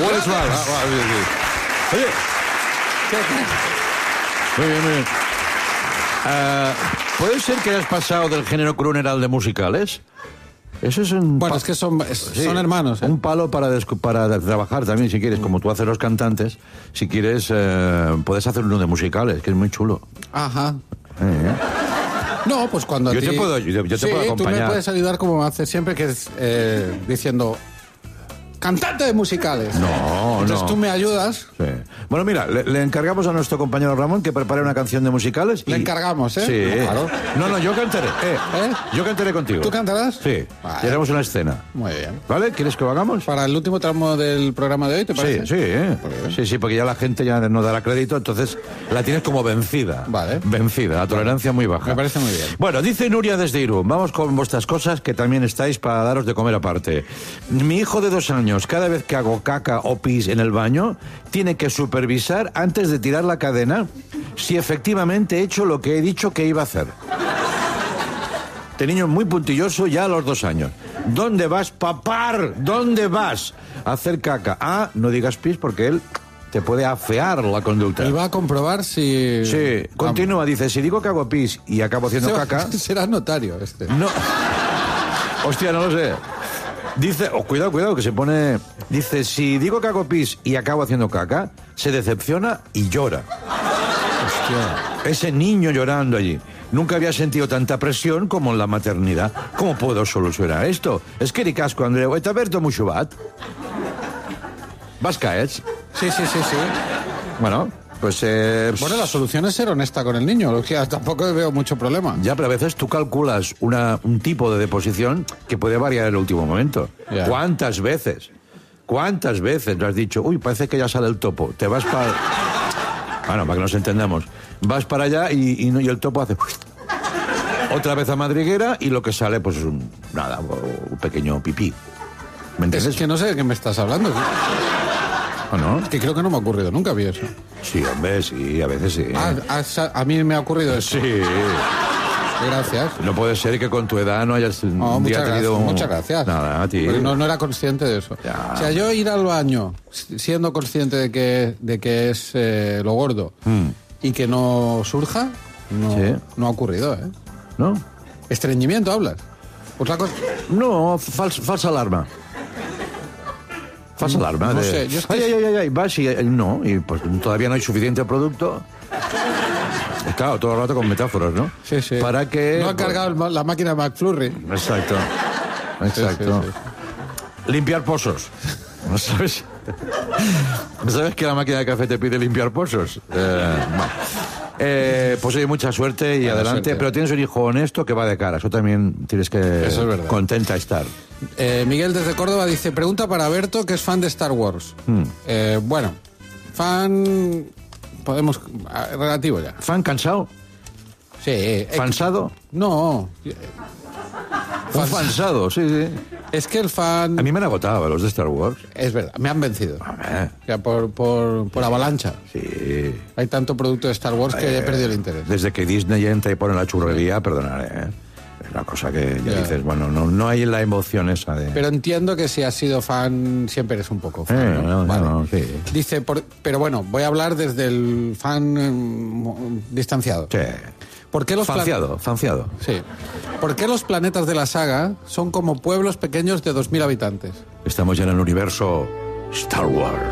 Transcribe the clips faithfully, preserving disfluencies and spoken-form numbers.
hueles mal. Ah, va, bien, bien. Oye. Muy bien, muy bien. Uh, ¿Puede ser que hayas pasado del género crooner al de musicales? Eso es un... Bueno, pa- es que son, es- Sí, son hermanos. ¿eh? Un palo para, descu- para trabajar también, si quieres, como tú haces los cantantes. Si quieres, eh, puedes hacer uno de musicales, que es muy chulo. Ajá. Eh, No, pues cuando Yo a ti... te puedo- yo- yo te sí, puedo tú acompañar. me puedes ayudar como haces siempre, que es eh, diciendo... Cantante de musicales. No, Entonces no. tú me ayudas. Sí. Bueno, mira, le, le encargamos a nuestro compañero Ramón que prepare una canción de musicales. Y... Le encargamos, ¿eh? Sí. Claro. No, no, yo cantaré. Eh, ¿Eh? Yo cantaré contigo. ¿Tú cantarás? Sí. Vale. Y haremos una escena. Muy bien. ¿Vale? ¿Quieres que lo hagamos? Para el último tramo del programa de hoy, ¿te Sí, parece? sí, ¿eh? Muy bien. Sí, sí, porque ya la gente ya no dará crédito, entonces la tienes como vencida. Vale. Vencida, la tolerancia muy baja. Me parece muy bien. Bueno, dice Nuria desde Irún, vamos con vuestras cosas que también estáis para daros de comer aparte. Mi hijo de dos años, cada vez que hago caca o pis en el baño, tiene que supervisar antes de tirar la cadena si efectivamente he hecho lo que he dicho que iba a hacer. Este niño es muy puntilloso ya a los dos años. ¿Dónde vas, papar? ¿Dónde vas? A hacer caca. Ah, no digas pis porque él te puede afear la conducta. Y va a comprobar si... Sí, Vamos. continúa, dice, si digo que hago pis y acabo haciendo Se va- caca... Será notario este. No. Hostia, no lo sé. Dice, oh, cuidado, cuidado, que se pone... Dice, si digo que hago pis y acabo haciendo caca, se decepciona y llora. Hostia. Ese niño llorando allí. Nunca había sentido tanta presión como en la maternidad. ¿Cómo puedo solucionar esto? Es que ricasco, Andreu. ¿Te aberto mucho bat? ¿Vas caets? Sí, sí, sí, sí. Bueno, pues... Eh, Bueno, la solución es ser honesta con el niño. O sea, tampoco veo mucho problema. Ya, pero a veces tú calculas una, un tipo de deposición que puede variar en el último momento. Ya. ¿Cuántas veces? ¿Cuántas veces lo has dicho? Uy, parece que ya sale el topo. Te vas para... Bueno, para que nos entendamos. Vas para allá y, y, no- y el topo hace... Otra vez a madriguera y lo que sale, pues, es un... Nada, un pequeño pipí. ¿Me entiendes? Es que no sé de qué me estás hablando. ¿O no? Es que creo que no me ha ocurrido nunca, vi eso. Sí, hombre, sí, a veces sí. Ah, a, a mí me ha ocurrido eso. Sí. Gracias. No puede ser que con tu edad no hayas un No, día muchas, tenido... gracias, muchas gracias. Nada, a ti. Porque no, no era consciente de eso. Ya. O sea, yo ir al baño siendo consciente de que, de que es eh, lo gordo Mm. y que no surja, no, Sí. no ha ocurrido, ¿eh? ¿No? Estreñimiento, hablas. Otra cosa... No, fals- falsa alarma. Falsa alarma. no de, sé, yo es que- Ay, ay, ay, ay, ay, vas y... eh, No, y pues todavía no hay suficiente producto. Claro, todo el rato con metáforas, ¿no? Sí, sí. Para que... No ha cargado el ma- la máquina de McFlurry. Exacto. Exacto. Sí, sí, Limpiar pozos. ¿No sabes? ¿Sabes que la máquina de café te pide limpiar pozos? Eh, bueno. Eh, pues oye, mucha suerte y Buena adelante. suerte. Pero tienes un hijo honesto que va de cara. Eso también tienes que... Eso es verdad. Contenta estar. Eh, Miguel desde Córdoba dice, pregunta para Berto, que es fan de Star Wars. Hmm. Eh, bueno, fan... Podemos... ah, relativo ya. ¿Fan cansado? Sí. eh, ¿Fansado? No. Un fansado, sí, sí. Es que el fan... A mí me han agotado los de Star Wars. Es verdad, me han vencido. A ver, O sea, por, por, por avalancha. sí. Hay tanto producto de Star Wars que Eh, he perdido el interés. Desde que Disney entra y pone la churrería, perdonaré, ¿eh? Es una cosa que ya Ya. dices, bueno, no, no hay la emoción esa de... Pero entiendo que si has sido fan, siempre eres un poco fan. Eh, ¿no? no, Vale. no, sí. Dice, por- pero bueno, voy a hablar desde el fan eh, mo- distanciado. Sí. ¿Por qué los plan- Fanciado, fanciado. Sí. ¿Por qué los planetas de la saga son como pueblos pequeños de dos mil habitantes? Estamos ya en el universo Star Wars.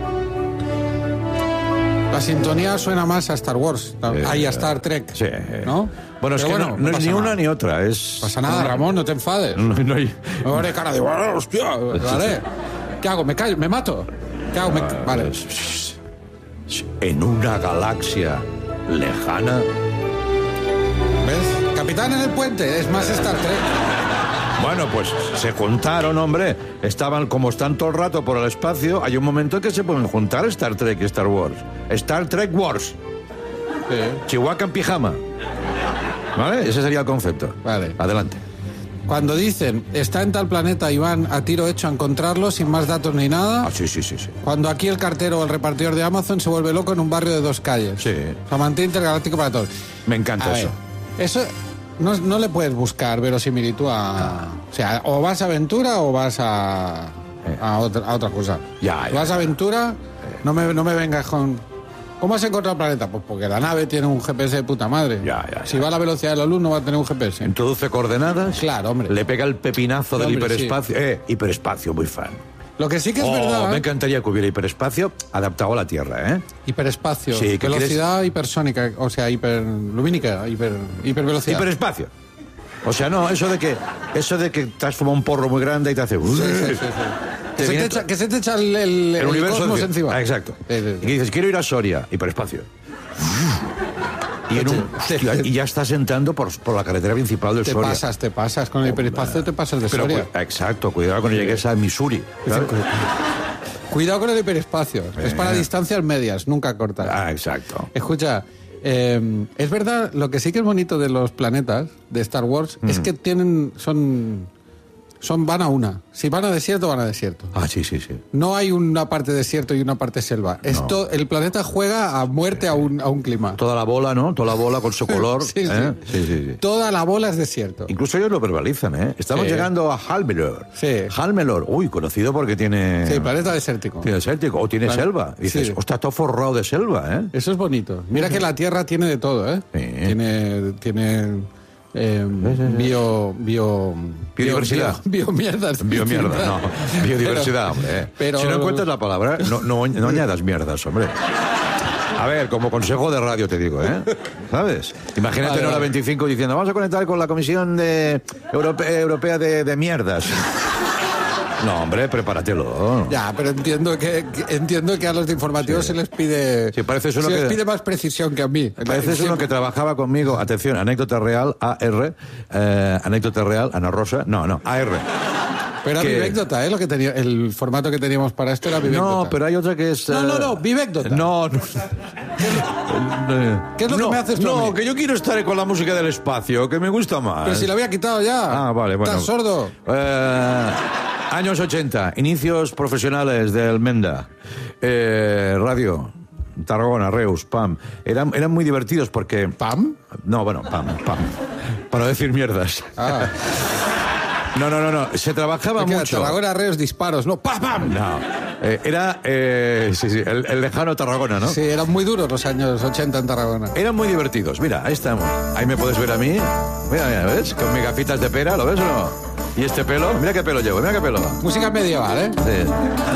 La sintonía suena más a Star Wars, Eh, ahí a Star Trek, Sí. ¿no? Bueno, es Pero que no, no es pasa ni nada. una ni otra, es... No pasa nada, Ramón, no te enfades. No, no hay... Me haré cara de, "Ah, hostia, vale. ¿Qué hago? ¿Me callo? ¿Me mato? ¿Qué hago? Me- Vale. En una galaxia lejana... ¿Ves? Capitán en el puente, es más Star Trek. Bueno, pues se juntaron, hombre. Estaban, como están todo el rato por el espacio, hay un momento en que se pueden juntar Star Trek y Star Wars. Star Trek Wars. Chihuahua en pijama. ¿Vale? Ese sería el concepto. Vale. Adelante. Cuando dicen, está en tal planeta y van a tiro hecho a encontrarlo sin más datos ni nada. Ah, sí, sí, sí, sí. Cuando aquí el cartero o el repartidor de Amazon se vuelve loco en un barrio de dos calles. Sí. Diamante intergaláctico para todos. Me encanta A eso. ver, eso no, no le puedes buscar verosimilitud a... O sea, o vas a aventura o vas a... a, otra, a otra cosa. Ya, Tú ya. vas a aventura, no me, no me vengas con... ¿Cómo has encontrado el planeta? Pues porque la nave tiene un G P S de puta madre. Ya, ya, si ya. va a la velocidad de la luz no va a tener un G P S. Introduce coordenadas. Claro, hombre. Le pega el pepinazo Sí, del hombre, hiperespacio. Eh, hiperespacio, muy fan. Lo que sí que es Oh, verdad... me encantaría que hubiera hiperespacio adaptado a la Tierra, ¿eh? Hiperespacio, Sí, ¿qué velocidad hipersónica, o sea, hiperlumínica, hiper, hipervelocidad. Hiperespacio. O sea, no, eso de que eso de que te has fumado un porro muy grande y te hace... Sí, sí, sí, sí. Te Que, se te viene echa, que se te echa el, el, el el universo cosmos de- encima. Ah, exacto. Sí, sí, sí. Y dices, quiero ir a Soria, hiperespacio. Y, en un- hostia, y ya estás entrando por, por la carretera principal del Te Soria. pasas, te pasas. Con el hiperespacio te pasas de Pero, Soria. cu- exacto, cuidado cuando llegues a Missouri. ¿sabes? Cuidado con el hiperespacio. Es para Eh. distancias medias, nunca cortas. Ah, exacto. Escucha, eh, es verdad, lo que sí que es bonito de los planetas de Star Wars Mm. es que tienen, son, son, van a una. Si van a desierto, van a desierto. Ah, sí, sí, sí. No hay una parte desierto y una parte selva. Esto, el planeta juega a muerte a un, a un clima. Toda la bola, ¿no? Toda la bola con su color. Sí, sí. ¿eh? sí, sí, sí. Toda la bola es desierto. Incluso ellos lo verbalizan, ¿eh? Estamos Sí. llegando a Halmelor. Sí. Halmelor, uy, conocido porque tiene... Sí, planeta desértico. Tiene desértico, o tiene Plan- selva. Y dices, Sí. ostras, está todo forrado de selva, ¿eh? Eso es bonito. Mira que la Tierra tiene de todo, ¿eh? Sí. Tiene, tiene eh, bio, bio, Biodiversidad. Bio, bio mierdas. Biomierda, no. Biodiversidad, hombre. ¿eh? pero- Si no encuentras la palabra, no, no, no añadas mierdas, hombre. A ver, como consejo de radio te digo, ¿eh? ¿Sabes? Imagínate Vale, en hora vale. veinticinco diciendo, vamos a conectar con la Comisión de Europe- Europea de, de Mierdas. No, hombre, prepáratelo. Ya, pero entiendo que, que- entiendo que a los de informativos se les pide Sí, pareces uno se les que- pide más precisión que a mí. Pareces uno que trabajaba conmigo, atención, anécdota real, A R, eh, anécdota real, Ana Rosa, no, no, A R. Pero era que- vivécdota, ¿eh? Lo que tenía, el formato que teníamos para esto era vivécdota. No, pero hay otra que es... No, eh, no, no, vivécdota. No, no. ¿Qué es lo que No, me haces tú a No, mí? que yo quiero estar con la música del espacio, que me gusta más. Pero si lo había quitado ya. Ah, vale, bueno. ¿Estás sordo? Eh, años ochenta, inicios profesionales del Menda. Eh, radio, Tarragona, Reus, Pam. Eran, eran muy divertidos porque... ¿Pam? No, bueno, Pam, Pam. Para no decir mierdas. Ah, No, no, no, no. Se trabajaba que mucho. Tarragona, Reos, disparos, ¿no? ¡Pam, pam! No. Eh, era... eh, sí, sí, el, el lejano Tarragona, ¿no? Sí, eran muy duros los años ochenta en Tarragona. Eran muy divertidos. Mira, ahí estamos. Ahí me puedes ver a mí. Mira, mira, ¿ves? Con mis gafitas de pera, ¿lo ves o no? Y este pelo, mira qué pelo llevo, mira qué pelo. Música medieval, ¿eh? Sí.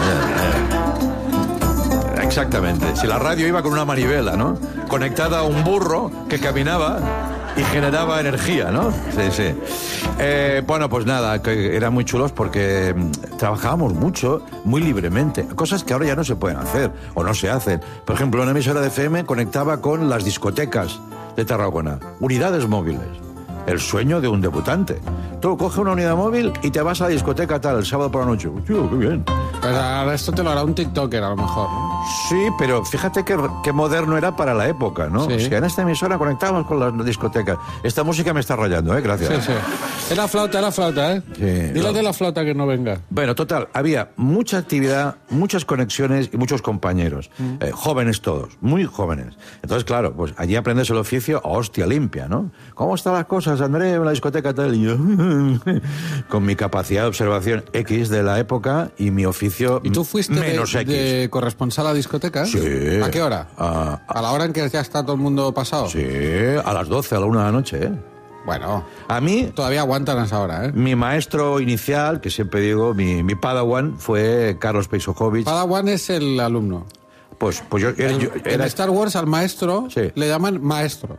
Exactamente. Si la radio iba con una manivela, ¿no? Conectada a un burro que caminaba y generaba energía, ¿no? Sí, sí. Eh, bueno, pues nada, que eran muy chulos porque mm, trabajábamos mucho, muy libremente. Cosas que ahora ya no se pueden hacer o no se hacen. Por ejemplo, una emisora de F M conectaba con las discotecas de Tarragona. Unidades móviles. El sueño de un debutante. Tú coges una unidad móvil y te vas a la discoteca tal, el sábado por la noche. Tío, qué bien. Pues ahora esto te lo hará un TikToker a lo mejor, ¿no? Sí, pero fíjate qué, qué moderno era para la época, ¿no? Sí. O sea, en esta emisora conectábamos con las discotecas. Esta música me está rayando, ¿eh? Gracias. Sí, sí. Es la flauta, es la flauta, ¿eh? Sí, Dile no. de la flauta que no venga. Bueno, total, había mucha actividad, muchas conexiones y muchos compañeros. Eh, jóvenes todos, muy jóvenes. Entonces, claro, pues allí aprendes el oficio a hostia limpia, ¿no? ¿Cómo están las cosas, André, en la discoteca tal? Y yo, con mi capacidad de observación X de la época y mi oficio ¿Y tú fuiste de, menos X. de corresponsal a discoteca? Sí. ¿A qué hora? A- ¿A la hora en que ya está todo el mundo pasado? Sí, a las doce, a la una de la noche, ¿eh? Bueno, A mí, todavía aguantan a esa hora, ¿eh? mi maestro inicial, que siempre digo, mi, mi padawan, fue Carlos Peisojovic. Padawan es el alumno. Pues, pues yo, era, yo En era- Star Wars al maestro Sí. le llaman maestro.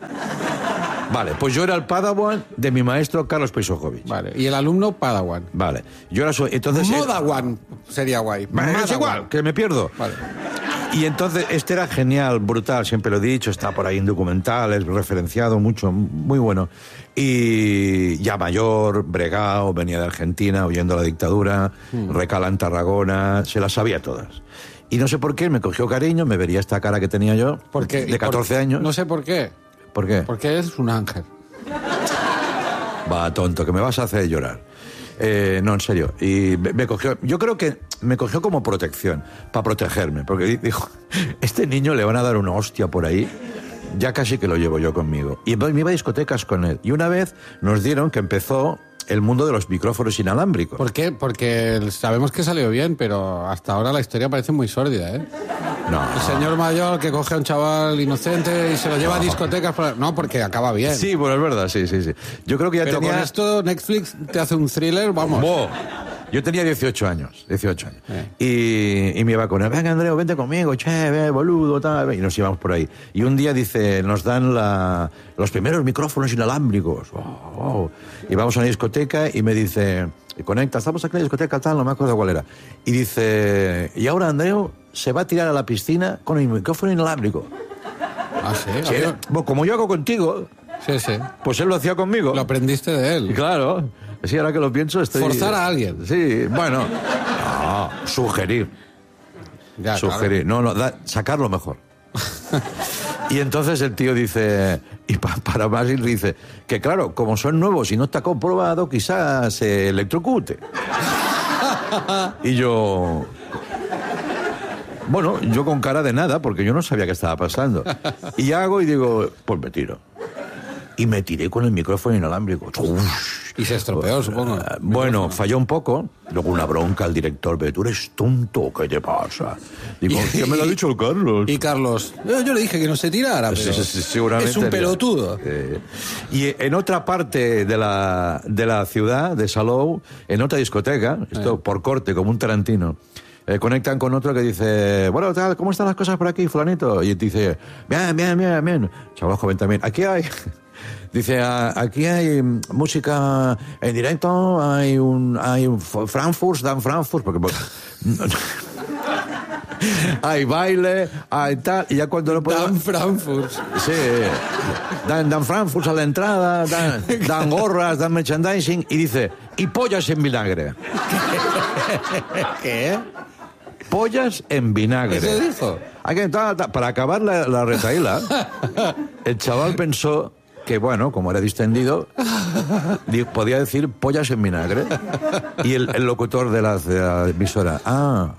Vale, pues yo era el padawan de mi maestro Carlos Peisojovic. Vale. Y el alumno Padawan. Vale, yo era su... Entonces, eh, Modawan sería guay. es Madawan. igual, que me pierdo. Vale. Y entonces, este era genial, brutal, siempre lo he dicho, está por ahí en documentales, referenciado mucho, muy bueno. Y ya mayor, bregao, venía de Argentina, huyendo a la dictadura, recala en Tarragona, se las sabía todas. Y no sé por qué, me cogió cariño, me vería esta cara que tenía yo, Porque, de catorce por- años. No sé por qué. ¿Por qué? Porque eres un ángel. Va, tonto, que me vas a hacer llorar. Eh, no, en serio. Y me, me cogió, yo creo que me cogió como protección, para protegerme, porque di- dijo, este niño le van a dar una hostia por ahí, ya casi que lo llevo yo conmigo. Y me iba a discotecas con él. Y una vez nos dieron que empezó el mundo de los micrófonos inalámbricos. ¿Por qué? Porque sabemos que salió bien, pero hasta ahora la historia parece muy sórdida, ¿eh? No. El señor mayor que coge a un chaval inocente y se lo lleva no. a discotecas... Para... No, porque acaba bien. Sí, bueno, es verdad, sí, sí, sí. Yo creo que ya pero tenía... con esto Netflix te hace un thriller, vamos. Bo. Yo tenía dieciocho años, dieciocho años. Eh. Y, y me iba con él, venga, Andreu, vente conmigo, che, ve, boludo, tal. Y nos íbamos por ahí. Y un día, dice, nos dan la, los primeros micrófonos inalámbricos. Oh, oh. Y vamos a una discoteca y me dice, conecta, estamos aquí en la discoteca, tal, no me acuerdo cuál era. Y dice, y ahora Andreu se va a tirar a la piscina con el micrófono inalámbrico. Ah, sí. Sí, bueno, como yo hago contigo, sí, sí. Pues él lo hacía conmigo. Lo aprendiste de él. Y claro. Sí, ahora que lo pienso estoy... Forzar a alguien. Sí, bueno. No, sugerir. Ya, sugerir. Claro. No, no, da, sacarlo mejor. Y entonces el tío dice, y pa, para más y dice, que claro, como son nuevos y no está comprobado, quizás se electrocute. Y yo... Bueno, yo con cara de nada, porque yo no sabía qué estaba pasando. Y hago y digo, pues me tiro. Y me tiré con el micrófono inalámbrico. Uf. Y se estropeó, supongo. Uh, bueno, falló un poco. Luego una bronca al director. Pero tú eres tonto, ¿qué te pasa? Digo, ¿qué me lo ha dicho el Carlos? Y Carlos, yo, yo le dije que no se tirara, pero sí, sí, seguramente es un pelotudo. Eh, y en otra parte de la, de la ciudad, de Salou, en otra discoteca, esto eh. por corte, como un Tarantino, Eh, conectan con otro que dice, bueno, tal, ¿cómo están las cosas por aquí, fulanito? Y dice, bien, bien, bien, bien. Chaval joven también. Aquí hay... Dice, aquí hay música en directo, hay un... hay un Frankfurt, Dan Frankfurt, porque... hay baile, hay tal, y ya cuando no puedo... Dan Frankfurt. Sí, dan, dan Frankfurt a la entrada, dan, dan gorras, dan merchandising, y dice, y pollas en vinagre. ¿Qué? Pollas en vinagre. ¿Eso dijo? Hay que, para acabar la, la retaíla, el chaval pensó que, bueno, como era distendido, podía decir pollas en vinagre. Y el, el locutor de la, de la emisora, ah...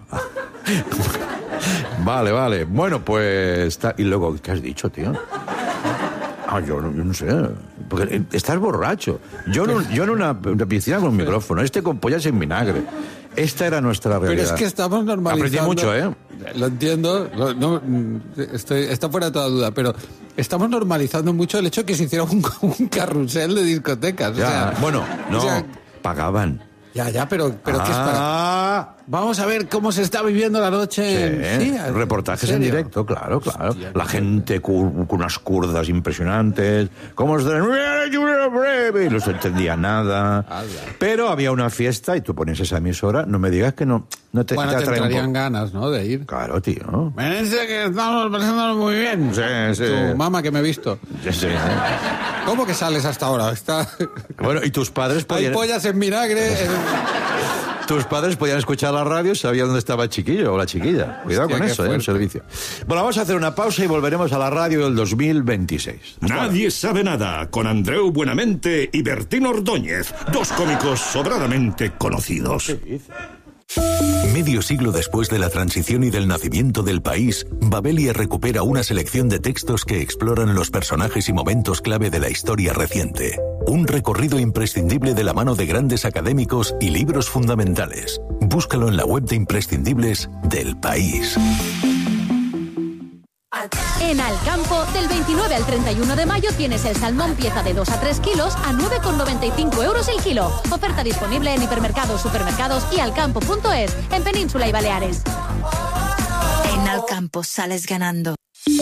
Vale, vale. Bueno, pues... Y luego, ¿qué has dicho, tío? Ah, yo no, yo no sé. Porque estás borracho. Yo, no, yo en una, una piscina con un micrófono, este con pollas en vinagre. Esta era nuestra realidad. Pero es que estamos normalizando... Aprendí mucho, ¿eh? Lo entiendo, lo, no, estoy, está fuera de toda duda, pero estamos normalizando mucho el hecho de que se hiciera un, un carrusel de discotecas. Ya, o sea, bueno, no, o sea, pagaban. Ya, ya, pero, pero ah. ¿qué es para...? Vamos a ver cómo se está viviendo la noche. Sí, sí, reportajes en, en directo, claro, claro. Hostia, la gente con unas curdas impresionantes. ¿Cómo se y no se entendía nada. Alga. Pero había una fiesta y tú pones esa emisora, no me digas que no, no te, bueno, te, te entrarían ganas, ¿no? De ir. Claro, tío. Parece que estamos pasándonos muy bien. Sí, sí. Tu mamá que me he visto. Sí, sí. ¿Cómo que sales hasta ahora? Está... Bueno, y tus padres podían... Hay pollas en vinagre... Tus padres podían escuchar la radio, sabían dónde estaba el chiquillo o la chiquilla. Cuidado Hostia, con eso, ¿eh? El servicio. Bueno, vamos a hacer una pausa y volveremos a la radio del dos mil veintiséis. Nadie sabe nada, con Andreu Buenamente y Bertín Ordóñez, dos cómicos sobradamente conocidos. Medio siglo después de la transición y del nacimiento del país, Babelia recupera una selección de textos que exploran los personajes y momentos clave de la historia reciente. Un recorrido imprescindible de la mano de grandes académicos y libros fundamentales. Búscalo en la web de imprescindibles del país. En Alcampo, del veintinueve al treinta y uno de mayo tienes el salmón pieza de dos a tres kilos a nueve con noventa y cinco euros el kilo. Oferta disponible en hipermercados, supermercados y alcampo punto es, en Península y Baleares. En Alcampo sales ganando.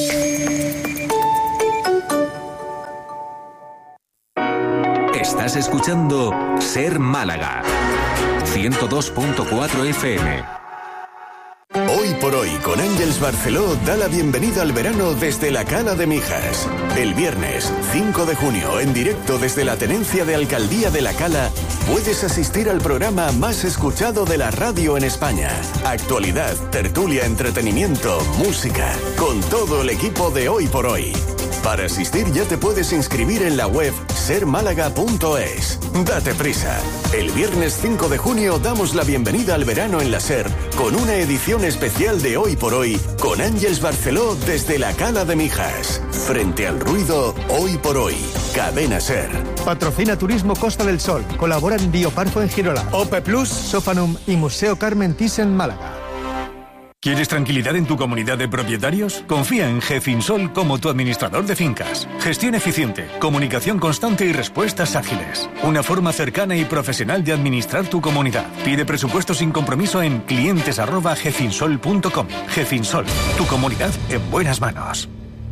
Estás escuchando Ser Málaga, ciento dos punto cuatro F M. Hoy por hoy, con Ángeles Barceló, da la bienvenida al verano desde la Cala de Mijas. El viernes cinco de junio, en directo desde la Tenencia de Alcaldía de la Cala, puedes asistir al programa más escuchado de la radio en España. Actualidad, tertulia, entretenimiento, música, con todo el equipo de Hoy por Hoy. Para asistir ya te puedes inscribir en la web ser málaga punto es. Date prisa. El viernes cinco de junio damos la bienvenida al verano en la SER con una edición especial de Hoy por Hoy con Ángeles Barceló desde la Cala de Mijas. Frente al ruido, Hoy por Hoy. Cadena Ser. Patrocina Turismo Costa del Sol. Colaboran Bioparco en Girola, Ope Plus, Sofanum y Museo Carmen Thyssen Málaga. ¿Quieres tranquilidad en tu comunidad de propietarios? Confía en Gefinsol como tu administrador de fincas. Gestión eficiente, comunicación constante y respuestas ágiles. Una forma cercana y profesional de administrar tu comunidad. Pide presupuesto sin compromiso en clientes arroba gefinsol punto com. Gefinsol, tu comunidad en buenas manos.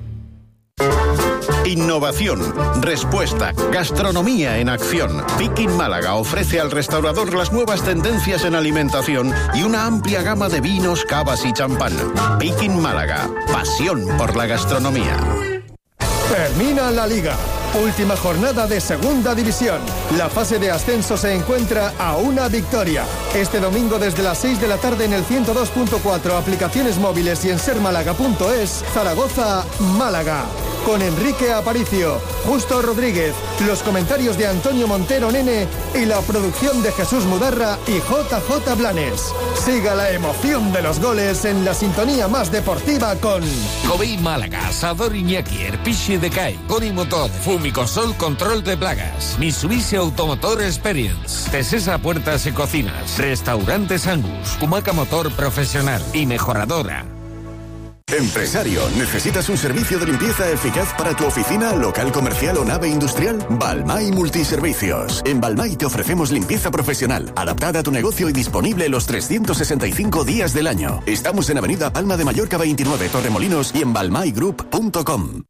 Innovación, respuesta, gastronomía en acción. Pikin Málaga ofrece al restaurador las nuevas tendencias en alimentación y una amplia gama de vinos, cavas y champán. Pikin Málaga, pasión por la gastronomía. Termina la Liga. Última jornada de Segunda División. La fase de ascenso se encuentra a una victoria. Este domingo desde las seis de la tarde en el ciento dos punto cuatro, aplicaciones móviles y en ser málaga punto es, Zaragoza-Málaga. Con Enrique Aparicio, Justo Rodríguez, los comentarios de Antonio Montero Nene y la producción de Jesús Mudarra y J J Blanes. Siga la emoción de los goles en la sintonía más deportiva con Covey Málaga, Sador Iñaki, Erpiche de Cai, Coni Motor, Fumicosol Control de Plagas, Mitsubishi Automotor Experience, Tesesa Puertas y Cocinas, Restaurantes Angus, Kumaca Motor Profesional y Mejoradora. Empresario, ¿necesitas un servicio de limpieza eficaz para tu oficina, local comercial o nave industrial? Balmay Multiservicios. En Balmay te ofrecemos limpieza profesional, adaptada a tu negocio y disponible los trescientos sesenta y cinco días del año. Estamos en Avenida Palma de Mallorca veintinueve, Torremolinos y en balmay group punto com.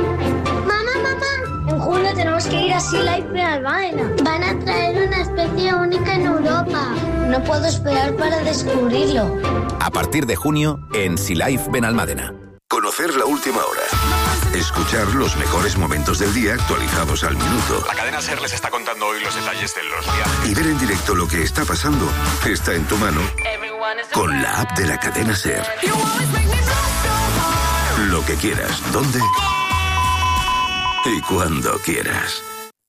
En junio tenemos que ir a Sea Life Benalmádena. Van a traer una especie única en Europa. No puedo esperar para descubrirlo. A partir de junio, en Sea Life Benalmádena. Conocer la última hora. Escuchar los mejores momentos del día actualizados al minuto. La cadena SER les está contando hoy los detalles de los viajes. Y ver en directo lo que está pasando está en tu mano con la app de la cadena SER. Lo que quieras, ¿dónde? Y cuando quieras.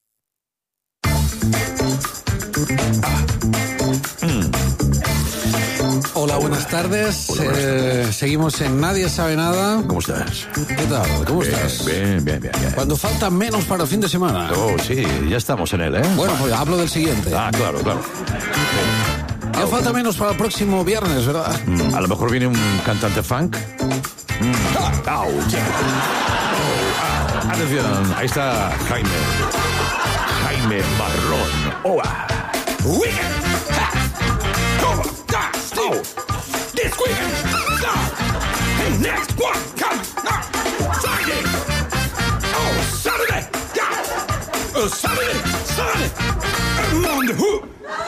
Hola, buenas tardes. Hola, buenas tardes. Eh, seguimos en Nadie Sabe Nada. ¿Cómo estás? ¿Qué tal? ¿Cómo bien, estás? Bien, bien, bien, bien. Cuando falta menos para el fin de semana. Oh, sí, ya estamos en él, ¿eh? Bueno, pues hablo del siguiente. Ah, claro, claro. Ya falta menos para el próximo viernes, ¿verdad? Mm, a lo mejor viene un cantante funk. Mm. Au, chico. Oh, atención, ahí está Jaime. Jaime Barrón. Oh, ah. Weekend. Ha. Come on. Da. Oh. This weekend. Da. Hey, next one. Come. Da. Friday. Oh, Saturday. Da. Oh, Saturday. Sunday. And Monday. Who?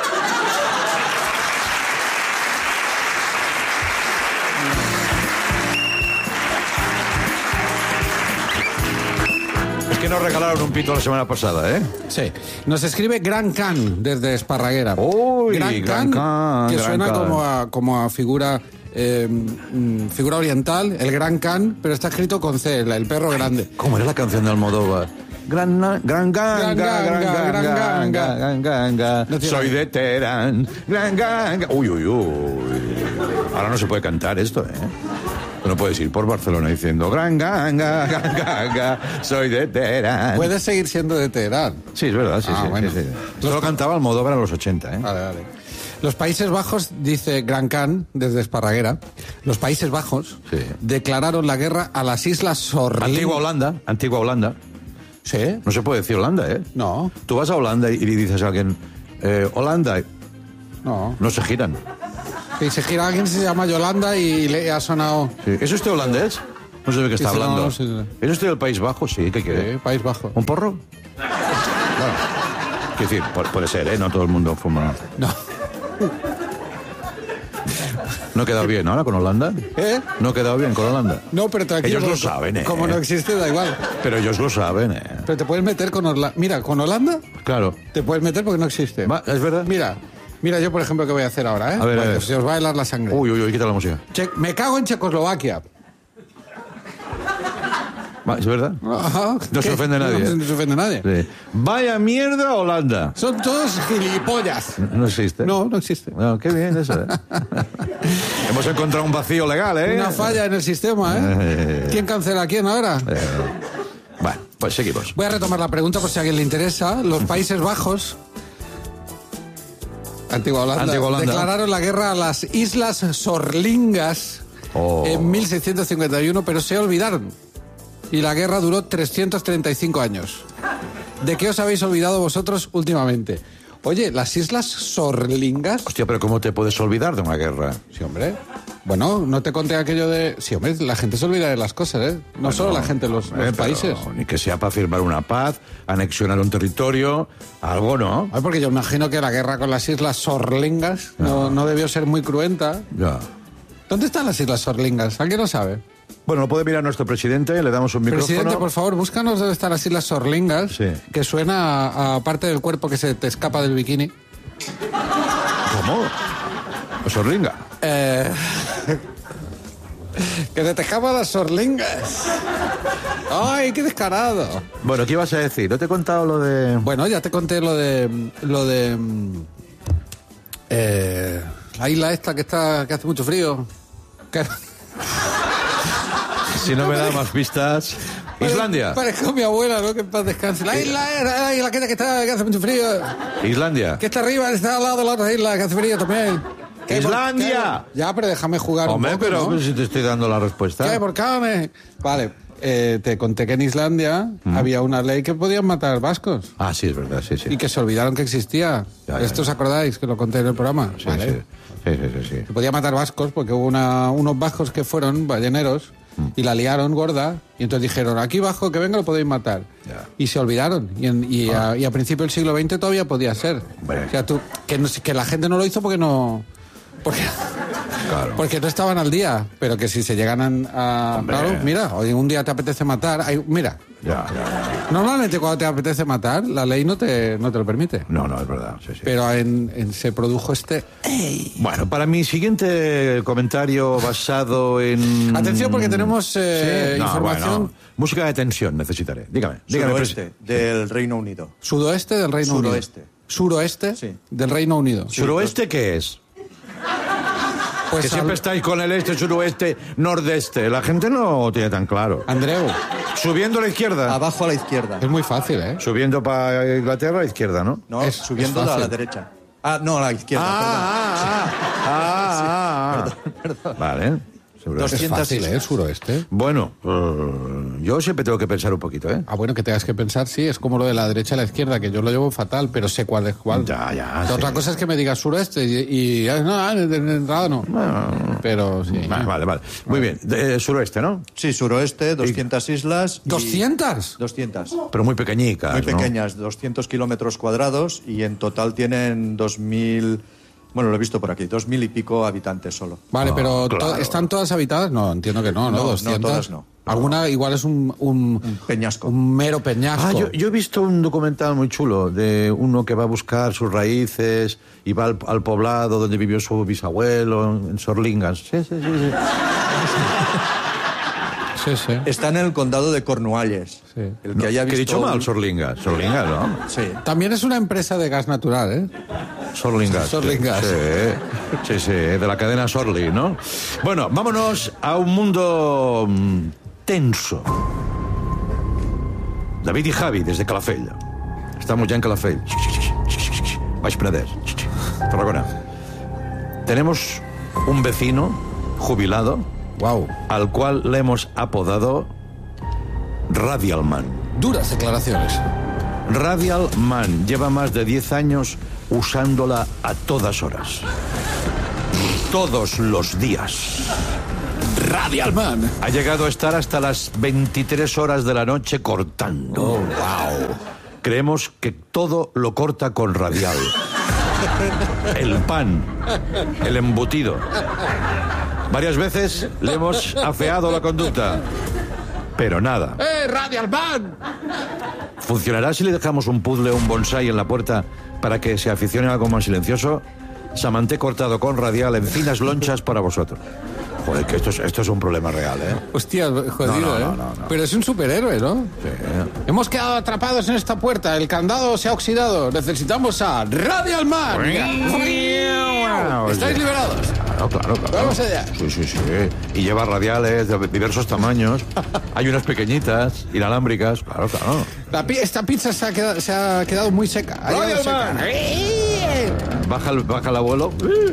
Que nos regalaron un pito la semana pasada, ¿eh? Sí. Nos escribe Gran Can desde Esparraguera. Uy, Gran, Gran Can, Can, que Gran suena Can. como a, como a figura eh, mm, figura oriental, el Gran Can, pero está escrito con C, el, el perro grande. ¿Cómo era la canción de Almodóvar? Gran, gran, gran, Gran gran, ganga, gran, gran gran, ganga. gran, gran, gran. No tiene Soy nada. de Teherán. Gran, gran. Uy, uy, uy. Ahora no se puede cantar esto, ¿eh? No puedes ir por Barcelona diciendo gran ganga, gran ganga, soy de Teherán. Puedes seguir siendo de Teherán. Sí, es verdad, sí, Ah, sí, bueno. sí, sí. Solo cantaba Almodóvar a los ochenta, ¿eh? Vale, vale. Los Países Bajos, dice Gran Can desde Esparraguera, los Países Bajos Sí. declararon la guerra a las Islas Sorlin. Antigua Holanda, antigua Holanda. ¿Sí? No se puede decir Holanda, ¿eh? No. Tú vas a Holanda y le dices a alguien, eh, Holanda, No. no se giran. Y se gira alguien, se llama Yolanda y le ha sonado... Sí. ¿Es usted holandés? No sé de qué está Sí, sí, no, hablando. no, sí, sí. ¿Es usted del País Bajo? Sí, ¿qué quiere? Sí, País Bajo. ¿Un porro? Bueno, quiero decir, pu- puede ser, ¿eh? No todo el mundo fuma. No. ¿No he quedado bien ahora con Holanda? ¿Eh? ¿No he quedado bien con Holanda? No, pero tranquilo. Ellos lo como- saben, ¿eh? Como no existe, da igual. Pero ellos lo saben, ¿eh? Pero te puedes meter con Holanda. Mira, con Holanda Claro. te puedes meter porque no existe. Va, ¿es verdad? Mira, mira yo, por ejemplo, qué voy a hacer ahora, ¿eh? A ver, a Bueno, ver. Se os va a helar la sangre. Uy, uy, uy, quita la música. Che- me cago en Checoslovaquia. Va, ¿es verdad? Ajá. No se ¿Qué? ofende nadie. No, ¿eh? no se ofende nadie. Sí. Vaya mierda Holanda. Son todos gilipollas. No existe. No, no existe. No, qué bien eso, ¿eh? Hemos encontrado un vacío legal, ¿eh? Una falla en el sistema, ¿eh? Eh. ¿Quién cancela a quién ahora? Eh, Bueno, Pues seguimos. Voy a retomar la pregunta por si a alguien le interesa. Los Países Bajos, Antigua Holanda, Antigua Holanda. declararon la guerra a las Islas Sorlingas Oh. en mil seiscientos cincuenta y uno, pero se olvidaron. Y la guerra duró trescientos treinta y cinco años. ¿De qué os habéis olvidado vosotros últimamente? Oye, las Islas Sorlingas... Hostia, pero ¿cómo te puedes olvidar de una guerra? Sí, hombre. Bueno, no te conté aquello de... Sí, hombre, la gente se olvida de las cosas, ¿eh? No Bueno, solo la gente, los, hombre, los países. pero ni que sea para firmar una paz, anexionar un territorio, algo, ¿no? Ay, porque yo imagino que la guerra con las Islas Sorlingas no, no debió ser muy cruenta. Ya. ¿Dónde están las Islas Sorlingas? ¿Alguien lo sabe? Bueno, lo puede mirar nuestro presidente, le damos un micrófono. Presidente, por favor, búscanos dónde están las Islas Sorlingas, Sí. que suena a, a parte del cuerpo que se te escapa del bikini. ¿Cómo? ¿Sorlinga? Eh... que se te escapan las Sorlingas. ¡Ay, qué descarado! Bueno, ¿qué ibas a decir? ¿No te he contado lo de...? Bueno, ya te conté lo de... Lo de... Eh, la isla esta que está que hace mucho frío. Que... Si no me da más pistas... Islandia. Parezco mi abuela, ¿no? Que en paz descanse. La isla, la isla que está que hace mucho frío. Islandia. Que está arriba, está al lado de la otra isla que hace frío también. ¿Qué, ¡Islandia! ¿Qué? Ya, pero déjame jugar Hombre, un poco, pero ¿no? si te estoy dando la respuesta. ¿Qué? ¿Por qué me...? Vale, eh, te conté que en Islandia Mm. había una ley que podían matar vascos. Ah, sí, es verdad, sí, sí. Y que se olvidaron que existía. Ya, ya, ¿Esto os ya. acordáis que lo conté en el programa? Sí, Vale. sí. Sí, sí, sí, sí. Se podía matar vascos porque hubo una, unos vascos que fueron balleneros y la liaron gorda y entonces dijeron, aquí bajo que venga lo podéis matar. Ya. Y se olvidaron. Y, en- y, a, y a principios del siglo veinte todavía podía ser. Hombre. O sea, tú, que, no- que la gente no lo hizo porque no... Porque, Claro. porque no estaban al día, pero que si se llegan a... Hombre. Claro, mira, hoy un día te apetece matar... hay- mira, Ya, ya, ya. normalmente cuando te apetece matar, la ley no te, no te lo permite. No, no, es verdad, sí, sí. Pero en, en- se produjo este... Bueno, para mi siguiente comentario basado en... Atención porque tenemos eh, Sí, no, información... bueno, música de tensión necesitaré. Dígame, dígame. Suroeste del Reino Unido. Sudoeste del Reino Suroeste. Unido. Suroeste Sí. del Reino Unido. ¿Suroeste qué es? Pues que siempre al- estáis con el este, suroeste, nordeste. La gente no tiene tan claro. Andreu, Subiendo a la izquierda. Abajo a la izquierda. es muy fácil, ¿eh? Subiendo para Inglaterra a la izquierda, ¿no? No, Es- subiendo es a la fácil. derecha. Ah, no, a la izquierda. Ah, ah, ah, ah, ah. Vale. Seguro. Es doscientas fácil, islas. ¿eh? El suroeste. Bueno, eh, yo siempre tengo que pensar un poquito, ¿eh? Ah, bueno, que tengas que pensar, sí, es como lo de la derecha a la izquierda, que yo lo llevo fatal, pero sé cuál es cuál. Ya, ya, Otra sí. cosa es que me digas suroeste y... y ah, no, ah, de, de entrada no. Pero sí. Vale, vale, vale. Muy bien. De- eh, suroeste, ¿no? Sí, suroeste, doscientas islas. y- ¿doscientas? doscientas. Pero muy pequeñicas, Muy ¿no? pequeñas, doscientos kilómetros cuadrados y en total tienen dos mil... Bueno, lo he visto por aquí, dos mil y pico habitantes solo. Vale, Ah, pero to- claro. ¿están todas habitadas? No, entiendo que no, ¿no? No, no, doscientas. todas no. Alguna igual es un... Un, Un peñasco. un mero peñasco. Ah, yo, yo he visto un documental muy chulo de uno que va a buscar sus raíces y va al, al poblado donde vivió su bisabuelo, en Sorlingas. Sí, sí, sí. sí. Sí, sí. Está en el condado de Cornualles. Sí. El que haya ¿Qué he visto dicho mal? un- Sorlingas. Sorlingas, ¿no? Sí. También es una empresa de gas natural, ¿eh? Sorlingas. Sorlingas. Sí, sí, sí, de la cadena Sorli, ¿no? Bueno, vámonos a un mundo mm, tenso. David y Javi, desde Calafell. Estamos ya en Calafell. Baix Penedès. Tarragona. Tenemos un vecino jubilado, Wow. al cual le hemos apodado Radialman. Duras declaraciones. Radialman lleva más de diez años usándola a todas horas. Todos los días. Radialman. Ha llegado a estar hasta las veintitrés horas de la noche cortando. Oh, wow. Creemos que todo lo corta con radial. El pan, el embutido. Varias veces le hemos afeado la conducta, pero nada. ¡Eh, Radialman! ¿Funcionará si le dejamos un puzzle o un bonsai en la puerta para que se aficione a algo más silencioso? Samanté cortado con radial en finas lonchas para vosotros. Joder, que esto es, esto es un problema real, ¿eh? Hostia, jodido, No, no, ¿eh? no, no, no. Pero es un superhéroe, ¿no? Sí. Hemos quedado atrapados en esta puerta. El candado se ha oxidado. Necesitamos a Radialman. Wow. Estáis liberados. Claro, claro, claro. Vamos allá. Sí, sí, sí. Y lleva radiales de diversos tamaños. Hay unas pequeñitas, inalámbricas. Claro, claro. La pi- esta pizza se ha quedado, se ha quedado muy seca. Ha llegado seca. Baja el, baja el abuelo.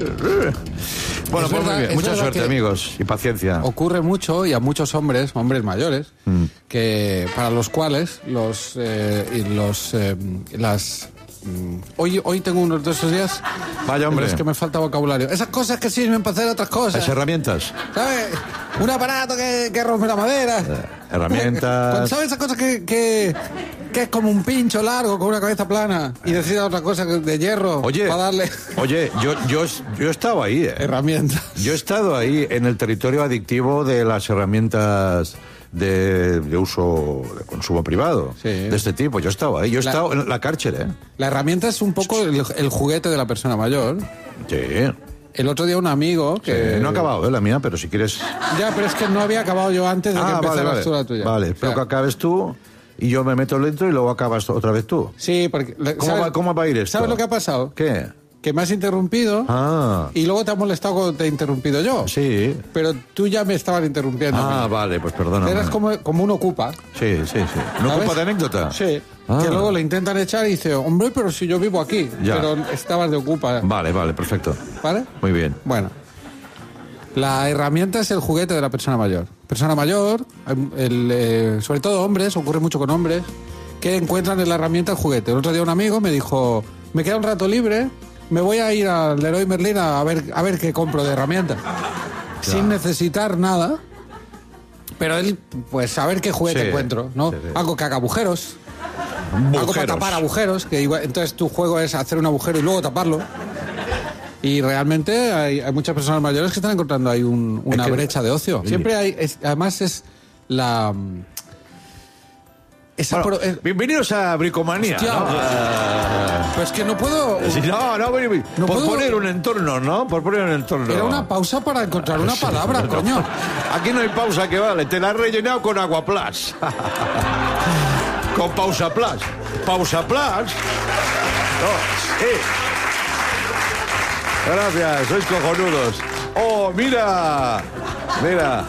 Bueno, Es pues verdad, muy bien. es Mucha verdad suerte, que amigos. Y paciencia. Ocurre mucho, y a muchos hombres, hombres mayores, Mm. que para los cuales los eh, y los eh, las mm, hoy hoy tengo unos de esos días. Vaya, hombre. Es que me falta vocabulario. Esas cosas que sirven para hacer otras cosas. Las herramientas. ¿Sabes? Un aparato que, que rompe la madera. Herramientas. ¿Sabes esa cosa que, que, que es como un pincho largo con una cabeza plana y necesita otra cosa de hierro Oye, para darle oye, yo, yo, yo he estado ahí, ¿eh? herramientas? Yo he estado ahí en el territorio adictivo de las herramientas de, de uso, de consumo privado, de este tipo. Yo he estado ahí. Yo he La- estado en la cárcel, ¿eh? La herramienta es un poco el, el juguete de la persona mayor. Sí. El otro día un amigo que... Sí, no ha acabado, ¿eh? La mía, pero si quieres... Ya, pero es que no había acabado yo antes de que Ah, vale, empezaras vale. tú la tuya. Vale, O espero sea, que acabes tú y yo me meto dentro y luego acabas otra vez tú. Sí, porque... ¿Cómo ¿sabes- va, cómo va a ir esto? ¿Sabes lo que ha pasado? ¿Qué? Que me has interrumpido Ah, y luego te has molestado cuando te he interrumpido yo. sí. Pero tú ya me estabas interrumpiendo. Ah, vale, pues perdóname. Eras como, como un ocupa. Sí, sí, sí. ¿No ¿Sabes? ocupa de anécdota? Sí. Ah. Que luego le intentan echar y dice, hombre, pero si yo vivo aquí. Ya. Pero estabas de ocupa. Vale, vale, perfecto. ¿Vale? Muy bien. Bueno. La herramienta es el juguete de la persona mayor. Persona mayor, el, eh, sobre todo hombres, ocurre mucho con hombres, que encuentran en la herramienta el juguete. El otro día un amigo me dijo, me queda un rato libre, me voy a ir al Leroy Merlin a ver, a ver qué compro de herramienta. Sin necesitar nada, pero él, pues a ver qué juguete Sí, encuentro, ¿no? sí, sí. Algo que haga agujeros. Algo para Agujeros. tapar agujeros, que igual, entonces tu juego es hacer un agujero y luego taparlo. Y realmente hay, hay muchas personas mayores que están encontrando ahí un- una Es que- brecha de ocio. Sí. Siempre hay, es- además es la... mm, Esa Bueno, pro- eh, bienvenidos a Bricomanía. Hostia. ¿no? Ah, pues que no puedo... sí, no, no, ven, ven. No por puedo- poner un entorno, ¿no? Por poner un entorno. Era una pausa para encontrar una palabra, coño. Aquí no hay pausa que vale, te la has rellenado con agua plus. Con pausa plus. Pausa plus. No, eh. Gracias, sois cojonudos. Oh, mira. Mira.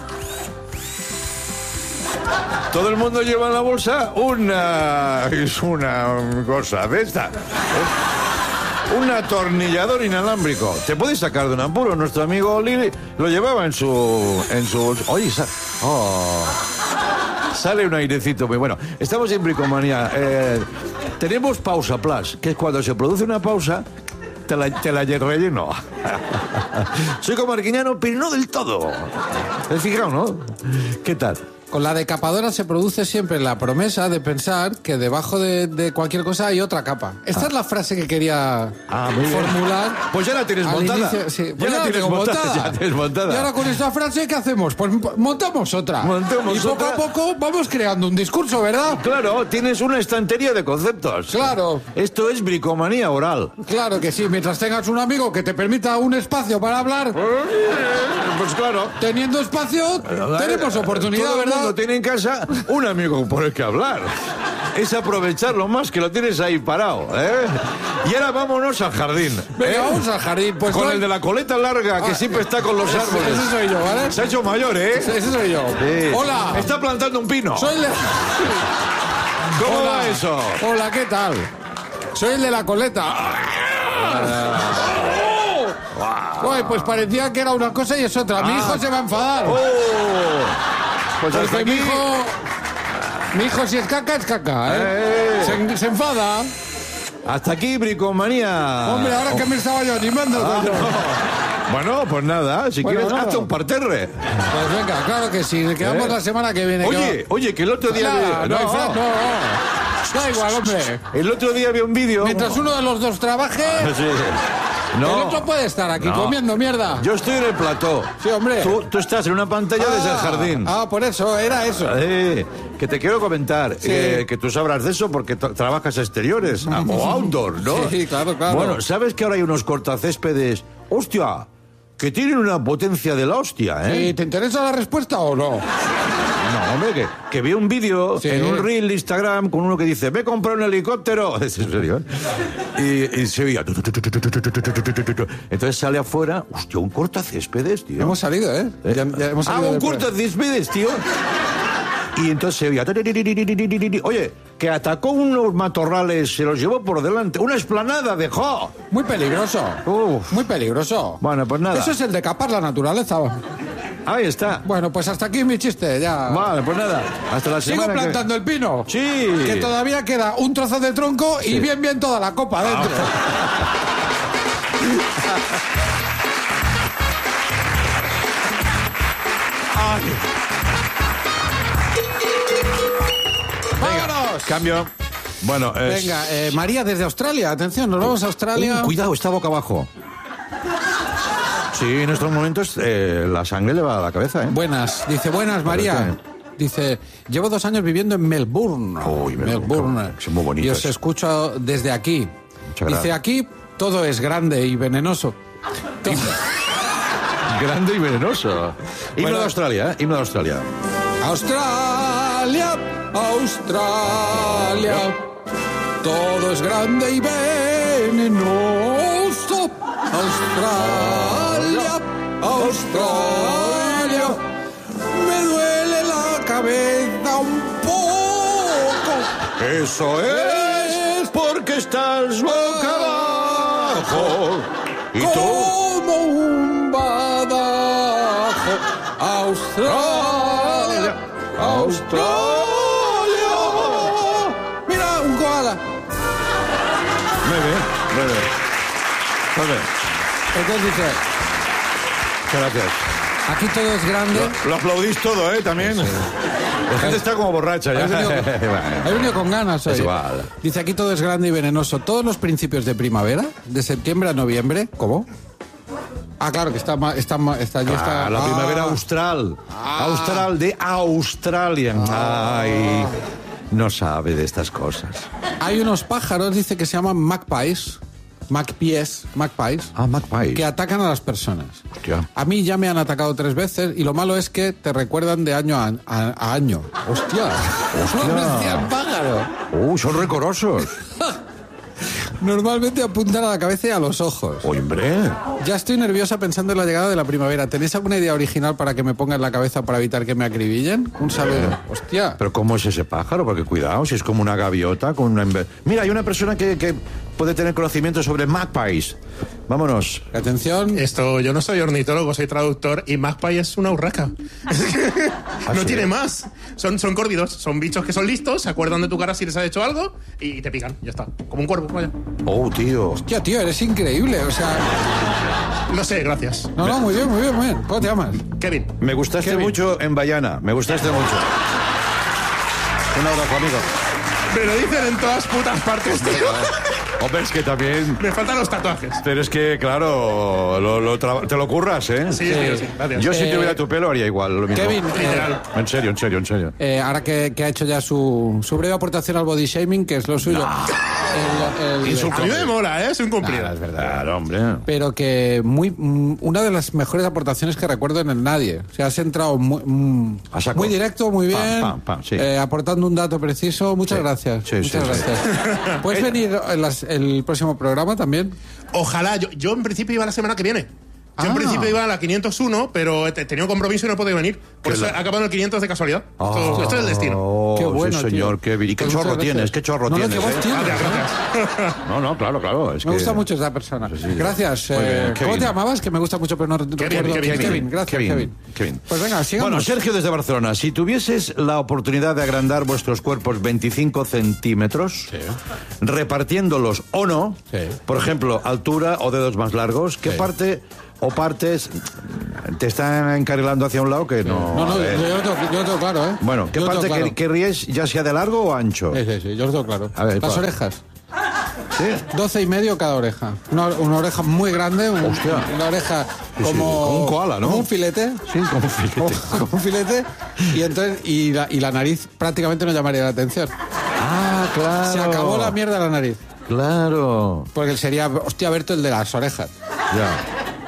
Todo el mundo lleva en la bolsa una... Es una cosa de esta. Un atornillador inalámbrico. Te puedes sacar de un apuro. Nuestro amigo Lili lo llevaba en su... En su bolsa. Oye, sa- oh. Sale un airecito muy bueno. Estamos en Bricomanía. Eh, tenemos pausa plus, que es cuando se produce una pausa, te la, te la relleno. Soy comarquiñano, pero no del todo. ¿Has fijado, no? ¿Qué tal? Con la decapadora se produce siempre la promesa de pensar que debajo de, de cualquier cosa hay otra capa. Esta Ah. es la frase que quería Ah, muy bien. formular. Pues ya la tienes al montada. inicio. Sí, Ya pues la tienes tengo montada, ya tienes montada. Y ahora con esta frase, ¿qué hacemos? Pues montamos otra. Montamos y poco otra. a poco vamos creando un discurso, ¿verdad? Claro, tienes una estantería de conceptos. Claro. Esto es bricomanía oral. Claro que sí, mientras tengas un amigo que te permita un espacio para hablar. Pues claro. Teniendo espacio, tenemos oportunidad, Todo el ¿verdad? mundo tiene en casa un amigo por el que hablar. Es aprovecharlo más, que lo tienes ahí parado, ¿eh? Y ahora vámonos al jardín. Venga, ¿eh? vamos al jardín. Pues con hoy- el de la coleta larga, que Ah, siempre está con los ese- árboles. ese soy yo, ¿vale? Se ha hecho mayor, ¿eh? Ese, ese soy yo. Sí. Hola. Está plantando un pino. Soy el de... ¿Cómo Hola. va eso? Hola, ¿qué tal? Soy el de la coleta. Uy, pues parecía que era una cosa y es otra. Mi Ah. hijo se va a enfadar. Oh. Pues hasta Porque mi aquí. hijo... Mi hijo si es caca, es caca, ¿eh? Eh. Se, se enfada. Hasta aquí, bricomanía. Hombre, ahora que me estaba yo animando. Ah, coño. no. Bueno, pues nada, si Bueno, quieres, nada. hazte un parterre. Pues venga, claro que sí. Quedamos ¿Eh? la semana que viene. Oye, que oye, que el otro va- día... Nada, vi- no, hay fra- no, no. Da igual, hombre. El otro día vi un vídeo... Mientras uno de los dos trabaje, Sí. No. el otro puede estar aquí No. comiendo mierda. Yo estoy en el plató. Sí, hombre. Tú, tú estás en una pantalla desde el jardín. Ah, por eso, era eso. Eh, que te quiero comentar, Sí. eh, que tú sabrás de eso porque tra- trabajas exteriores o outdoor, ¿no? Sí, claro, claro. Bueno, ¿sabes que ahora hay unos cortacéspedes? ¡Hostia! que tienen una potencia de la hostia, ¿eh? Sí, ¿te interesa la respuesta o no? No, hombre, que, que vi un vídeo Sí. en un reel de Instagram con uno que dice, ve a comprar un helicóptero. Es en serio, ¿eh? Y, y se oía. Entonces sale afuera, hostia, un cortacéspedes, tío. Hemos salido, ¿eh? ¿Eh? Ya- ya hemos ah, salido un del- cortacéspedes, tío. Y entonces se oía. Oye, que atacó unos matorrales, se los llevó por delante. Una explanada dejó. Muy peligroso. Uf. Muy peligroso. Bueno, pues nada. Eso es el de capar la naturaleza. Ahí está. Bueno, pues hasta aquí mi chiste, ya. Vale, pues nada. Hasta la Sigo semana que- plantando el pino. Sí. Que todavía queda un trozo de tronco y Sí. bien, bien toda la copa dentro. ¡Vámonos! Cambio. Bueno, es... Venga, eh, María desde Australia. Atención, nos vamos a Australia. Uh, cuidado, está boca abajo. Sí, en estos momentos eh, la sangre le va a la cabeza, ¿eh? Buenas, dice buenas María. Dice, llevo dos años viviendo en Melbourne. Uy, Melbourne. Son muy Y bonitos. os escucho desde aquí. Muchas Dice, gracias. aquí todo es grande y venenoso. Grande y venenoso. Himno Bueno. de Australia, ¿eh? Himno de Australia. Australia, Australia, todo es grande y venenoso. Australia, Australia, me duele la cabeza un poco. Eso es porque estás boca abajo. Y tú... Como un badajo. Australia, Australia. Mira, un koala. Muy bien, muy bien. Muy bien. Entonces dice, Muchas gracias. aquí todo es grande. Lo, lo aplaudís todo, ¿eh? También. La gente está como borracha ya. He venido, he venido con ganas hoy. Es igual. Dice, aquí todo es grande y venenoso. Todos los principios de primavera, de septiembre a noviembre. ¿Cómo? Ah, claro, que está ma- está ma- está allí Ah, está. la Ah. primavera austral. Austral de Australia. Ay, no sabe de estas cosas. Hay unos pájaros, dice, que se llaman magpies. Magpies, magpies. Ah, magpies. Que atacan a las personas. Hostia. A mí ya me han atacado tres veces y lo malo es que te recuerdan de año a, a- a año. ¡Hostia! Hostia. ¡No me decía el pájaro! Uh, son recorosos. Normalmente apuntan a la cabeza y a los ojos. Hombre. Ya estoy nerviosa pensando en la llegada de la primavera. ¿Tenéis alguna idea original para que me ponga en la cabeza para evitar que me acribillen? Un saludo. Hostia. Pero ¿cómo es ese pájaro? Porque cuidado, si es como una gaviota con una... embe- Mira, hay una persona que, que puede tener conocimiento sobre magpies. Vámonos. Atención. Esto, yo no soy ornitólogo, soy traductor y magpie es una urraca. ¿Ah, no sí? tiene más. Son, son córvidos, son bichos que son listos, se acuerdan de tu cara si les has hecho algo y te pican, ya está. Como un cuervo, vaya. Oh, tío. Hostia, tío, eres increíble. O sea, No sé, gracias. no, no, muy bien, muy bien, muy bien. ¿Cómo te llamas? Kevin. Me gustaste Kevin. mucho en Bayana. Me gustaste mucho. Un abrazo, amigo. Me lo dicen en todas putas partes, tío. Hombre, es que también... Me faltan los tatuajes. Pero es que, claro, lo- lo tra- te lo curras, ¿eh? Sí, sí, sí, gracias. Yo si Eh, tuviera tu pelo haría igual, lo mismo. Kevin, eh, En serio, en serio, en serio. eh, ahora que, que ha hecho ya su, su breve aportación al body shaming, que es lo suyo. El- el- A mí me mola, ¿eh? Es un cumplido. Nada, es verdad. Claro, hombre. Pero que muy mm, una de las mejores aportaciones que recuerdo en el Nadie. O sea, has entrado muy, mm, A saco. muy directo, muy Pam, bien, pam, pam, sí. eh, aportando un dato preciso. Muchas Sí. gracias. Sí, Muchas sí, sí. gracias. ¿Puedes venir en las- el próximo programa también? Ojalá, yo, yo en principio iba la semana que viene. Yo en Ah. principio iba a la quinientos uno, pero he tenido un compromiso y no he podido venir. Por Qué eso la- he acabado en el quinientos de casualidad. Esto, esto es el destino. Oh, Qué bueno, sí, señor, tío. Kevin. ¿Y qué Pues muchas chorro gracias. tienes? ¿Qué chorro No, no, tienes? qué voz eh? tienes. Gracias. No, no, claro, claro. Es Me que... gusta mucho esa persona. sí. Gracias. Muy bien, eh, ¿Cómo Kevin. te llamabas? Que me gusta mucho, pero no recuerdo. Kevin, Kevin, Kevin, gracias, Kevin, Kevin. Kevin. Pues venga, sigamos. Bueno, Sergio desde Barcelona, si tuvieses la oportunidad de agrandar vuestros cuerpos veinticinco centímetros, repartiéndolos o no, Sí. por ejemplo, altura o dedos más largos, ¿qué Sí. parte o partes te están encarrilando hacia un lado que no... No, no, a ver. yo lo tengo, yo lo tengo claro, ¿eh? Bueno, ¿qué Yo lo parte tengo claro. quer- querríais, ya sea de largo o ancho? Sí, sí, sí, yo lo tengo claro. A ver, Las ¿cuál? orejas. ¿Sí? doce y medio cada oreja. Una, una oreja muy grande, un- Hostia. una oreja Sí, sí, como, como un koala, ¿no? como un filete. Sí, como un filete. Como, como un filete. Y entonces y la, y la nariz prácticamente no llamaría la atención. Ah, claro. Se acabó la mierda de la nariz. Claro. Porque sería, hostia, Berto, el de las orejas. Ya.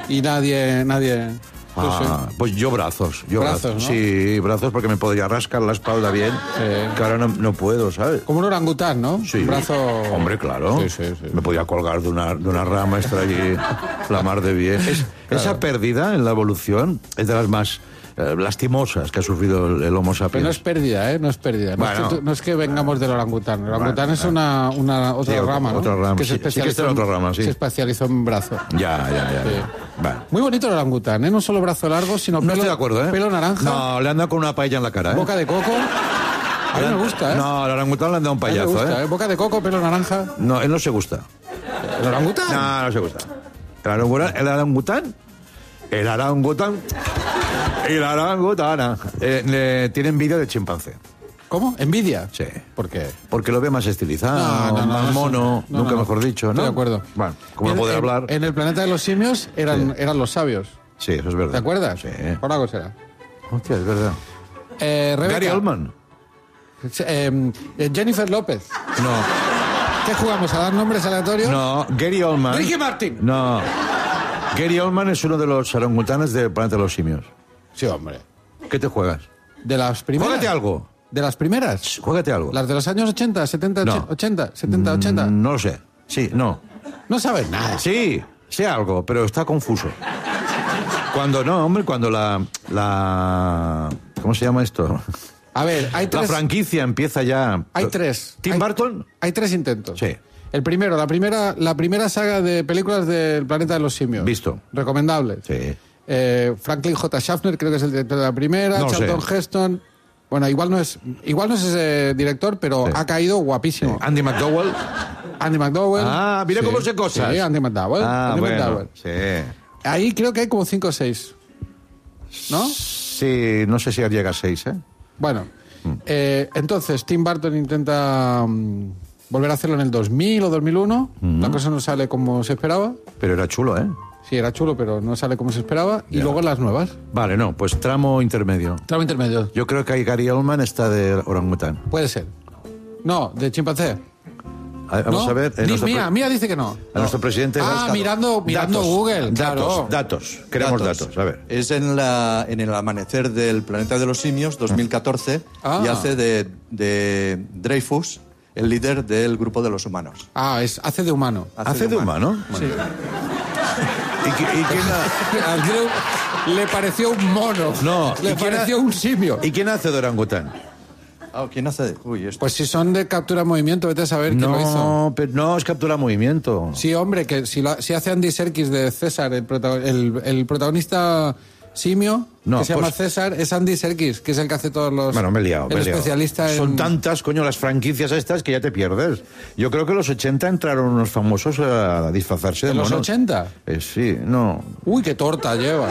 y nadie... nadie Ah, pues yo brazos, yo brazos, Brazos, ¿no? Sí, brazos porque me podría rascar la espalda bien, que ahora no, no puedo, ¿sabes? Como un orangután, ¿no? Sí. Un brazo... Hombre, claro. Sí, sí, sí. Me podía colgar de una, de una rama, estar allí la mar de bien. Es- Claro. Esa pérdida en la evolución es de las más eh, lastimosas que ha sufrido el, el Homo sapiens. Pero no es pérdida, ¿eh? No es pérdida. No, Bueno. es, que, tú- no es que vengamos del orangután. El orangután Bueno, es una, una otra Sí, otra- rama, ¿no? otra rama, Que sí. se Sí que está en especializó, otra rama, sí. se especializó en brazo. Ya, ya, ya. Sí. ya. Vale. Muy bonito el orangután, ¿eh? No solo brazo largo, sino No pelo, estoy de acuerdo, ¿eh? pelo naranja, No, le han dado con una paella en la cara, ¿eh? boca de coco. A mí me gusta, ¿eh? No, al orangután le han dado un A mí me payazo, gusta, ¿eh? ¿eh? Boca de coco, pelo naranja. No, él no se gusta. ¿El orangután? No, no se gusta. El orangután, el orangután, el orangután, el orangután, eh, le tiene envidia de chimpancé. ¿Cómo? ¿Envidia? Sí. ¿Por qué? Porque lo ve más estilizado, No, no, no, más eso- mono, no, nunca no, no. mejor dicho, ¿no? Estoy de acuerdo. Bueno, como no En- poder en- hablar. En el planeta de los simios eran, eran los sabios. Sí, eso es verdad. ¿Te acuerdas? Sí. Por algo será. Hostia, es verdad. Eh, Rebeca. Gary Oldman. Eh, eh, Jennifer López. No. ¿Qué jugamos? ¿A dar nombres aleatorios? No, Gary Oldman. Ricky Martin. No. Gary Oldman es uno de los orangutanes del planeta de los simios. Sí, hombre. ¿Qué te juegas? ¿De las primeras? Juégate algo. ¿De las primeras? Juégate algo. ¿Las de los años ochenta, setenta, No. ochenta, setenta, ochenta? Mm, No lo sé. Sí, no. No sabes nada. Sí, sé algo, pero está confuso. Cuando no, hombre, cuando la, la ¿cómo se llama esto? A ver, hay La tres... franquicia empieza ya. Hay tres. ¿Tim Hay- Burton? Hay tres intentos. Sí. El primero, la primera, la primera saga de películas del planeta de los simios. Visto. Recomendables. Sí. Eh, Franklin J. Schaffner, creo que es el director de la primera. No lo Charlton sé. Heston. Bueno, igual no es, igual no es ese director, pero Sí. ha caído guapísimo. Andy McDowell. Andy McDowell. Ah, mira Sí. cómo sé cosas. Sí, Andy McDowell. Ah, Andy bueno. McDowell. Sí. Ahí creo que hay como cinco o seis. ¿No? Sí, no sé si llega a seis, ¿eh? Bueno, eh, entonces Tim Burton intenta mm, volver a hacerlo en el dos mil o dos mil uno. Mm. La cosa no sale como se esperaba. Pero era chulo, ¿eh? Sí, era chulo, pero no sale como se esperaba. Y Ya. luego las nuevas. Vale, no, pues tramo intermedio. Tramo intermedio. Yo creo que ahí Gary Oldman está de orangután. Puede ser. No, de chimpancé. A- Vamos ¿No? a ver. eh, Di- nuestro Mía, pre- Mía dice que no. a nuestro presidente. Ah, Datos. mirando, mirando Datos, Google. Datos, Claro. datos. Queremos datos. A ver. Es en, la, en el amanecer del planeta de los simios, dos mil catorce, Ah. y hace de, de Dreyfus el líder del grupo de los humanos. Ah, es, hace de humano. ¿Hace de humano? Sí. ¿Y, qui- y quién ha- Al Drew le pareció un mono. No, Le ¿y quién ha- pareció un simio. ¿Y quién hace de orangután? Ah, ¿quién hace de...? Uy, esto... Pues si son de captura movimiento, vete a saber quién lo hizo. No, pero no, es captura movimiento. Sí, hombre, que si, lo- si hace Andy Serkis de César, el, protago- el, el protagonista simio, No, que se llama pues- César, es Andy Serkis, que es el que hace todos los... Bueno, me he liado, me el he liado. especialista en... Son tantas, coño, las franquicias estas que ya te pierdes. Yo creo que en los ochenta entraron unos famosos a disfrazarse de ¿En los monos. ochenta? Eh, sí, no. Uy, qué torta lleva.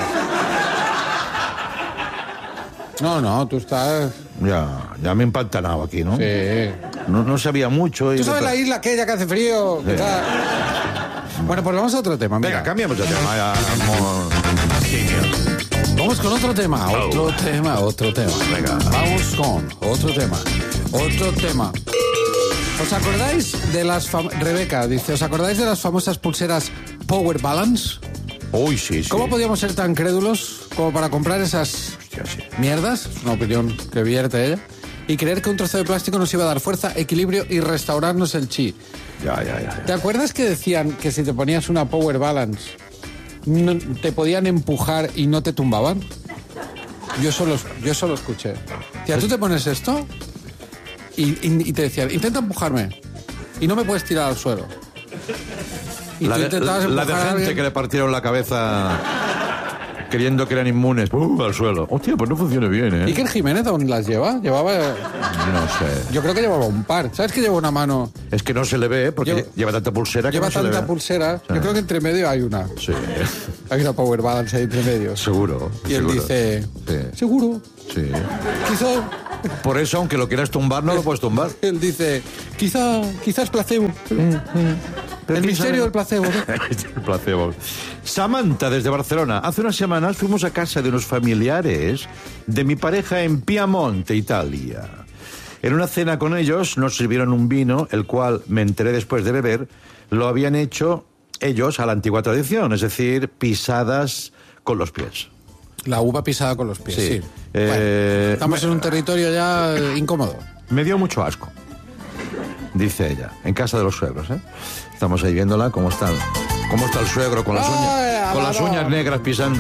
No, no, tú estás... Ya, ya me he empantanado aquí, ¿no? Sí. No, no sabía mucho. Y ¿Tú sabes la isla aquella que hace frío? Sí. Está- Bueno, pues vamos a otro tema. Mira. Venga, cambiamos de tema. Ya, vamos. Vamos con otro tema, otro tema, otro tema. Venga. Vamos con otro tema, otro tema. ¿Os acordáis de las fam- Rebeca dice, ¿os acordáis de las famosas pulseras Power Balance? Uy, sí, sí. ¿Cómo podíamos ser tan crédulos como para comprar esas Hostia, sí. mierdas? Es una opinión que vierte ella. Y creer que un trozo de plástico nos iba a dar fuerza, equilibrio y restaurarnos el chi. Ya, ya, ya. ¿Te acuerdas que decían que si te ponías una Power Balance no- te podían empujar y no te tumbaban? Yo solo, yo solo escuché. Tía, tú te pones esto y, y- y te decían, intenta empujarme y no me puedes tirar al suelo. Y La tú de, intentabas la de empujar a gente alguien. que le partieron la cabeza creyendo que eran inmunes. ¡Uh! Al suelo. Hostia, pues no funciona bien, ¿eh? ¿Iker Jiménez aún las lleva? Llevaba... No sé. Yo creo que llevaba un par. ¿Sabes que lleva una mano? Es que no se le ve, porque Lleva- lleva tanta pulsera que Lleva no se le tanta ve. pulsera. Sí. Yo creo que entre medio hay una. Sí, Hay una Power Balance ahí entre medio. seguro. Y él seguro. dice, Sí, seguro, sí. quizá... Por eso, aunque lo quieras tumbar, no lo puedes tumbar. Él dice, quizá, quizás placebo. Pero El ¿quién misterio sabe? del placebo, ¿no? El placebo. Samantha, desde Barcelona. Hace unas semanas fuimos a casa de unos familiares de mi pareja en Piamonte, Italia. En una cena con ellos nos sirvieron un vino, el cual, me enteré después de beber, lo habían hecho ellos a la antigua tradición, es decir, pisadas con los pies. La uva pisada con los pies, sí. Sí. sí. Eh, Bueno, estamos me- en un territorio ya eh, incómodo. Me dio mucho asco, dice ella, en casa de los suegros, ¿eh? Estamos ahí viéndola, cómo está, cómo está el suegro con las uñas, con las uñas negras pisando